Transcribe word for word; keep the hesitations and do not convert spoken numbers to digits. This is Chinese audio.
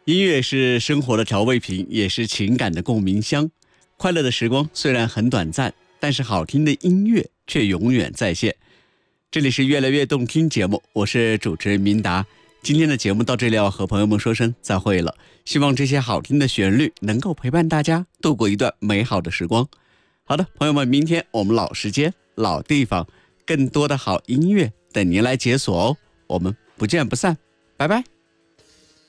音乐是生活的调味品，也是情感的共鸣箱。快乐的时光虽然很短暂，但是好听的音乐却永远在线。这里是越来越动听节目，我是主持人明达。今天的节目到这里要和朋友们说声再会了，希望这些好听的旋律能够陪伴大家度过一段美好的时光。好的，朋友们，明天我们老时间老地方，更多的好音乐等您来解锁哦，我们不见不散，拜拜。